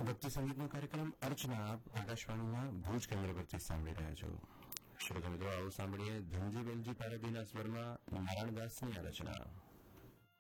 ભક્તિ સંગીતનો કાર્યક્રમ અર્ચના આપ આકાશવાણીના ભુજ કેન્દ્ર પરથી સાંભળી રહ્યા છો. શ્રોતા મિત્રો, આવો સાંભળીએ ધનજી વેલજી પારેખના સ્વરમાં નારાયણદાસની આ રચના.